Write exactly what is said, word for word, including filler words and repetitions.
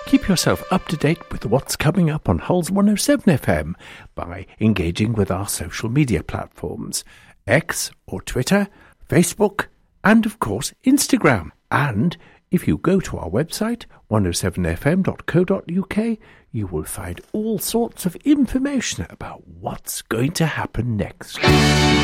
Keep yourself up to date with what's coming up on Hull's one oh seven F M by engaging with our social media platforms, X or Twitter, Facebook, and of course Instagram. And if you go to our website, one oh seven f m dot co dot u k, you will find all sorts of information about what's going to happen next.